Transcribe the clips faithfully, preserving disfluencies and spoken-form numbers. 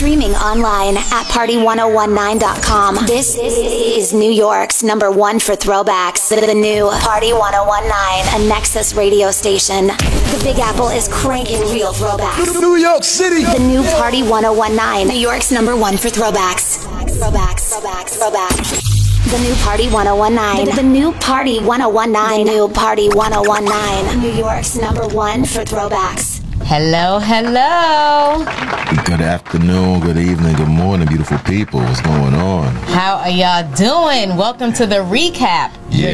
Streaming online at party one oh one nine dot com. This is New York's number one for throwbacks. The new Party one oh one nine, a Nexus radio station. The Big Apple is cranking real throwbacks. New York City. The new Party one oh one nine, New York's number one for throwbacks. Throwbacks, throwbacks, throwbacks. The new Party one oh one nine. The new Party one oh one nine. The new Party one oh one nine. New York's number one for throwbacks. Hello, hello. Good afternoon, good evening, good morning, beautiful people. What's going on? How are y'all doing? Welcome to the recap. Yeah,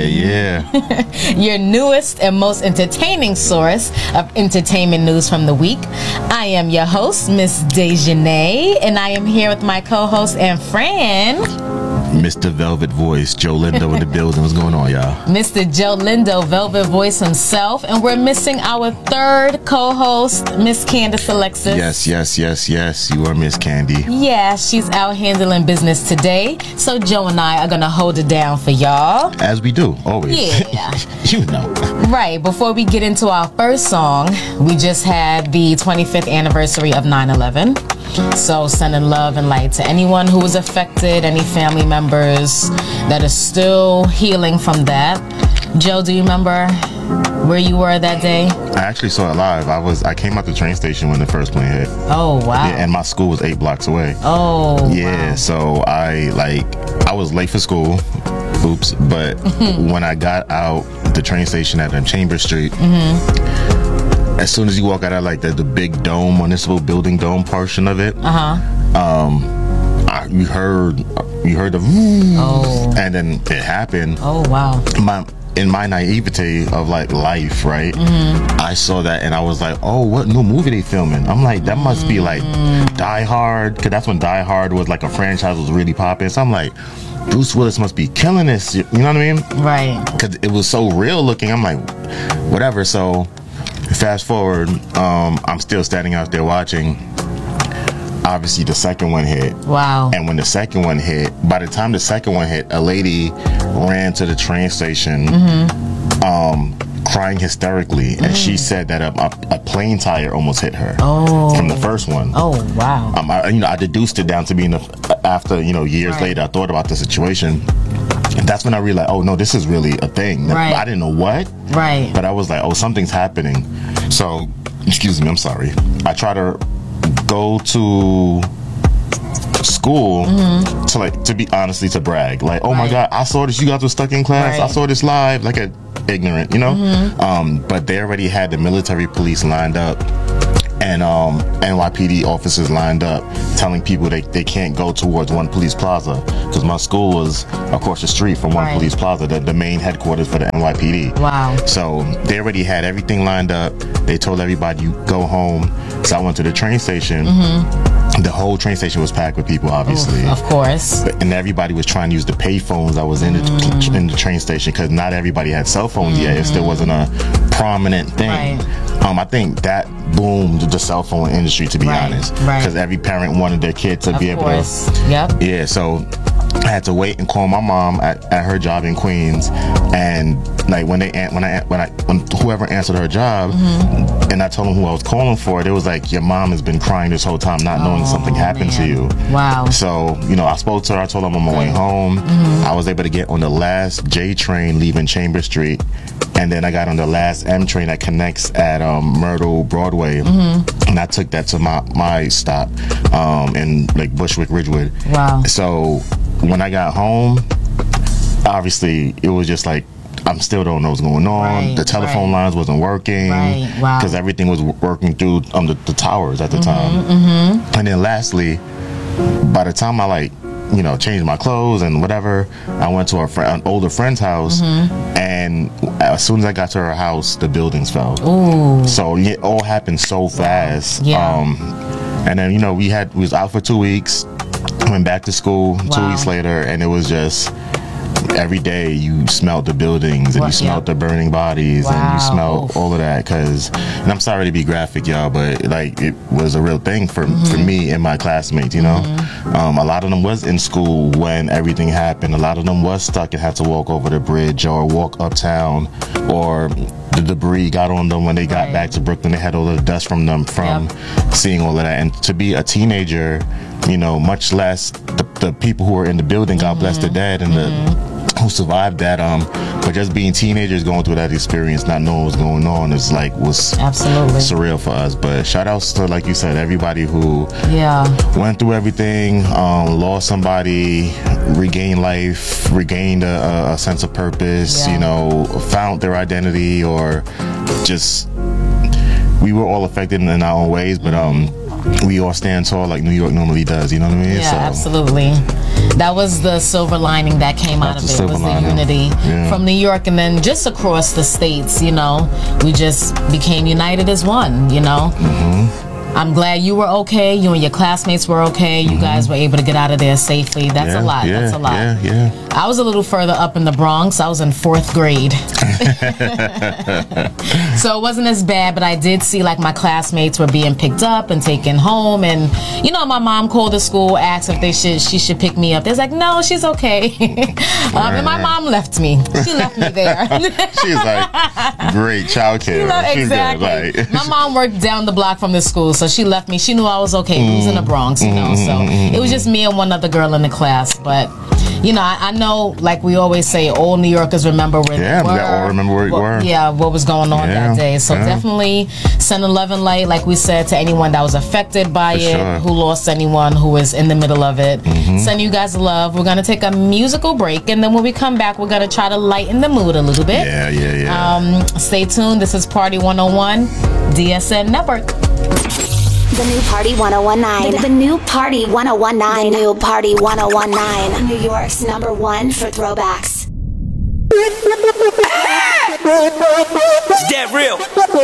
yeah. Your newest and most entertaining source of entertainment news from the week. I am your host, Miss Dejanay, and I am here with my co-host and friend, Mister Velvet Voice, Joe Lindo in the building. What's going on, y'all? Mister Joe Lindo, Velvet Voice himself. And we're missing our third co-host, Miss Candace Alexis. Yes, yes, yes, yes. You are Miss Candy. Yeah, she's out handling business today. So Joe and I are going to hold it down for y'all. As we do, always. Yeah. You know. Right. Before we get into our first song, we just had the twenty-fifth anniversary of nine eleven. So sending love and light to anyone who was affected, any family members that are still healing from that. Joe, do you remember where you were that day? I actually saw it live. I was I came out the train station when the first plane hit. Oh, wow. Yeah, and my school was eight blocks away. Oh, yeah. Wow. So I like I was late for school. Oops. But when I got out the train station at um, Chambers Street. Mm-hmm. As soon as you walk out of like the, the big dome, municipal building dome portion of it, uh-huh. um, I, you heard you heard the oh. and then it happened. Oh wow! My in my naivete of like life, right? Mm-hmm. I saw that and I was like, oh, what new movie they filming? I'm like, that must be like Die Hard, because that's when Die Hard was like a franchise was really popping. So I'm like, Bruce Willis must be killing this. You know what I mean? Right. Because it was so real looking. I'm like, whatever. So. Fast forward, um, I'm still standing out there watching. Obviously, the second one hit. Wow. And when the second one hit, by the time the second one hit, a lady ran to the train station, mm-hmm. um, crying hysterically. Mm. And she said that a, a, a plane tire almost hit her oh. from the first one. Oh, wow. Um, I, you know, I deduced it down to being, a, after, you know, years right. later, I thought about the situation. And that's when I realized, oh, no, this is really a thing. Right. I didn't know what. Right. But I was like, oh, something's happening. So, excuse me, I'm sorry. I try to go to school mm-hmm. to, like, to be honestly, to brag. Like, oh, right. my God, I saw this. You guys were stuck in class. Right. I saw this live. Like, a ignorant, you know? Mm-hmm. Um, but they already had the military police lined up. And um, N Y P D officers lined up telling people they, they can't go towards One Police Plaza because my school was across the street from One right. Police Plaza, the, the main headquarters for the N Y P D. Wow. So they already had everything lined up. They told everybody, you go home. So I went to the train station. Mm-hmm. The whole train station was packed with people, obviously. Oof, of course. And everybody was trying to use the pay phones that was in the, mm. in the train station because not everybody had cell phones mm-hmm. yet. It still wasn't a prominent thing. Right. Um, I think that boomed the cell phone industry, to be right. honest. Right. Because every parent wanted their kid to of be able course. to. Yep. Yeah, so I had to wait and call my mom at, at her job in Queens, and like when they when I when I when whoever answered her job, mm-hmm. and I told them who I was calling for, they was like, your mom has been crying this whole time, not knowing oh, something happened man. to you. Wow. So you know, I spoke to her. I told her I'm on my way home. Mm-hmm. I was able to get on the last J train leaving Chambers Street, and then I got on the last M train that connects at um, Myrtle Broadway, mm-hmm. and I took that to my my stop um, in like Bushwick Ridgewood. Wow. So when I got home, obviously it was just like I still don't know what's going on. Right, the telephone right. lines wasn't working because right. wow. everything was working through um, the, the towers at the mm-hmm, time. Mm-hmm. And then lastly, by the time I like you know changed my clothes and whatever, I went to a fr- an older friend's house, mm-hmm. and as soon as I got to her house, the buildings fell. Ooh. So it all happened so fast. Yeah. Um, and then you know we had we was out for two weeks. Went back to school wow. two weeks later, and it was just every day you smelled the buildings and what? you smelled yep. the burning bodies wow. and you smelled all of that. Cause, and I'm sorry to be graphic, y'all, but like it was a real thing for mm-hmm. for me and my classmates. You know, mm-hmm. um, a lot of them was in school when everything happened. A lot of them was stuck and had to walk over the bridge or walk uptown, or the debris got on them when they got right. back to Brooklyn. They had all the dust from them from yep. seeing all of that. And to be a teenager you know, much less the, the people who are in the building. God mm-hmm. bless their dad and mm-hmm. the who survived that. Um, but just being teenagers going through that experience, not knowing what's going on, is like was absolutely surreal for us. But shout outs to, like you said, everybody who yeah went through everything, um, lost somebody, regained life, regained a, a sense of purpose. Yeah. You know, found their identity, or just we were all affected in our own ways, but um. we all stand tall like New York normally does, you know what I mean? Yeah, so, absolutely. That was the silver lining that came out of it, was the unity yeah. from New York, and then just across the states, you know, we just became united as one, you know? Mm-hmm. I'm glad you were okay. You and your classmates were okay. You mm-hmm. guys were able to get out of there safely. That's yeah, a lot. Yeah, That's a lot. Yeah, yeah. I was a little further up in the Bronx. I was in fourth grade. So it wasn't as bad, but I did see like my classmates were being picked up and taken home. And, you know, my mom called the school, asked if they should, she should pick me up. They was like, no, she's okay. um, right, and my right. mom left me. She left me there. She's like, great childcare. Exactly. She's good, like. My mom worked down the block from the school, so she left me. She knew I was okay. Mm. It was in the Bronx, you know, so mm-hmm. it was just me and one other girl in the class. But, you know, I, I know, like we always say, all New Yorkers remember where yeah, they were. Yeah, all remember where you what, were. Yeah, what was going on yeah, that day. So yeah. definitely send a love and light, like we said, to anyone that was affected by For it, sure. who lost anyone who was in the middle of it. Mm-hmm. Send you guys love. We're going to take a musical break, and then when we come back, we're going to try to lighten the mood a little bit. Yeah, yeah, yeah. Um, stay tuned. This is Party one oh one, D S N Network. The new Party one oh one nine. The, the new Party one oh one nine. The new Party one oh one nine. New York's number one for throwbacks. It's that real.